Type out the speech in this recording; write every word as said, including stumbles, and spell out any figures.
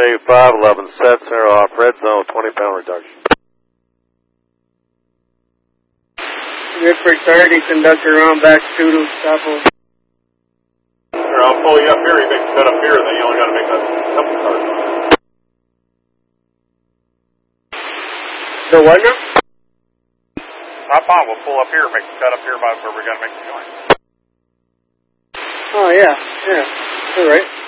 eight five, eleven set, zero off red zone, twenty pound reduction. Good for thirty, conductor around back two to Chapel. Sure, I'll pull you up here, you make a cut up here, and then you only got to make a couple cuts. The what now? Not fine, we'll pull up here, make a cut up here by where we got to make the joint. Oh, yeah, yeah, all right.